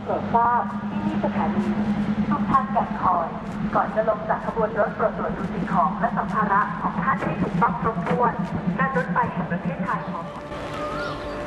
โปรดทราบที่นี่สถานีทุกท่านแก่งคอยก่อนจะลงจากขบวนรถโปรดตรวจดูสิ่งของและสัมภาระของท่านให้ถูกต้องครบถ้วนการรถไฟแห่งประเทศไทยขอ